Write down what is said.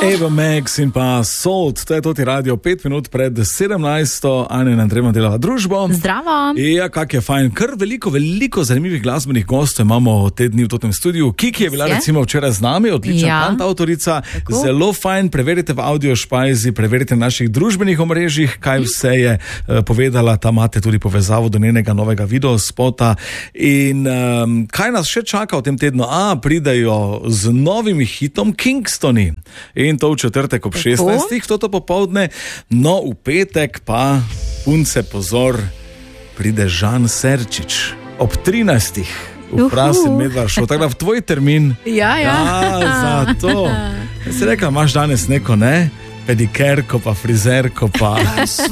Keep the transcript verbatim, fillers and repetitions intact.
Eva Max in pa Salt, to je toti radio, pet minut pred sedemnajsto, Anja nam treba delava družbo. Zdravo. Ja, kak je fajn, kar veliko, veliko zanimivih glasbenih gostov imamo te dni v tem studiu. Kiki je bila je? recimo včeraj z nami, odlična ja. kantautorica, zelo fajn, preverite v audio špajzi, preverite na naših družbenih omrežjih, kaj vse je uh, povedala, tam imate tudi povezavo do njenega novega videospota. In um, kaj nas še čaka v tem tednu? A, pridajo z novim hitom Kingstoni. In to v četrtek ob šestnajstih, toto popoldne. No, v petek pa, punce, pozor, pride Žan Serčič ob trinajstih. V Prasin Medvar šel, tako da v tvoj termin. Ja, ja. Ja, zato. Si rekla, imaš danes neko, ne? Pedikerko, pa frizerko, pa